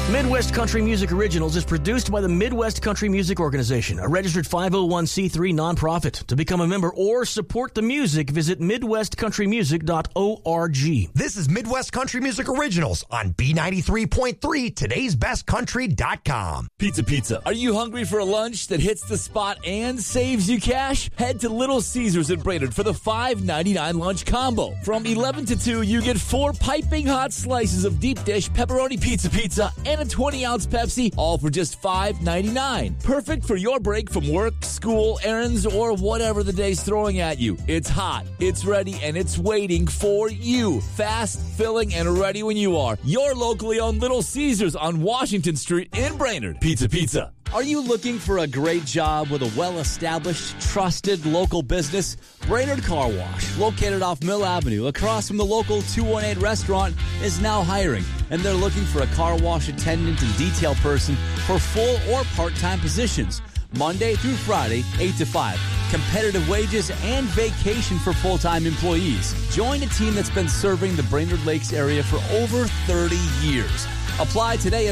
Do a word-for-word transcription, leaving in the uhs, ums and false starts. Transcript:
Midwest Country Music Originals is produced by the Midwest Country Music Organization, a registered five oh one c three nonprofit. To become a member or support the music, visit midwest country music dot org. This is Midwest Country Music Originals on B ninety-three point three, todays best country dot com. Pizza Pizza. Are you hungry for a lunch that hits the spot and saves you cash? Head to Little Caesars in Brainerd for the five ninety-nine lunch combo. From eleven to two, you get four piping hot slices of deep dish pepperoni pizza pizza and a twenty ounce Pepsi, all for just five ninety-nine. Perfect for your break from work, school, errands, or whatever the day's throwing at you. It's hot, it's ready, and it's waiting for you. Fast, filling, and ready when you are. Your locally owned Little Caesars on Washington Street in Brainerd. Pizza Pizza. Are you looking for a great job with a well-established, trusted local business? Brainerd Car Wash, located off Mill Avenue, across from the local two one eight restaurant, is now hiring, and they're looking for a car wash attendant and detail person for full or part-time positions. Monday through Friday, eight to five. Competitive wages and vacation for full-time employees. Join a team that's been serving the Brainerd Lakes area for over thirty years. Apply today at